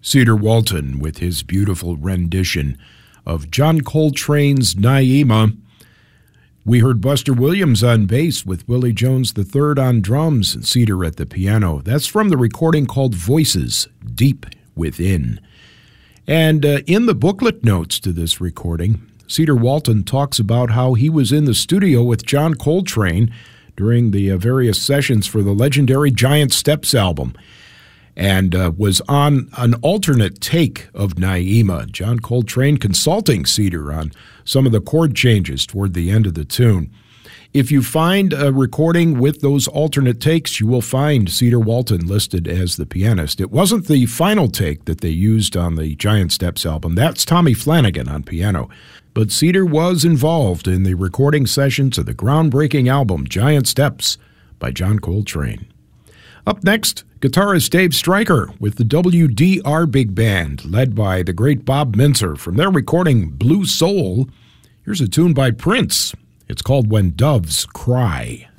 Cedar Walton with his beautiful rendition of John Coltrane's Naima. We heard Buster Williams on bass with Willie Jones III on drums and Cedar at the piano. That's from the recording called Voices, Deep Within. And in the booklet notes to this recording, Cedar Walton talks about how he was in the studio with John Coltrane during the various sessions for the legendary Giant Steps album, and was on an alternate take of Naima. John Coltrane consulting Cedar on some of the chord changes toward the end of the tune. If you find a recording with those alternate takes, you will find Cedar Walton listed as the pianist. It wasn't the final take that they used on the Giant Steps album. That's Tommy Flanagan on piano. But Cedar was involved in the recording sessions of the groundbreaking album Giant Steps by John Coltrane. Up next, guitarist Dave Stryker with the WDR Big Band, led by the great Bob Mintzer. From their recording Blue Soul, here's a tune by Prince. It's called When Doves Cry.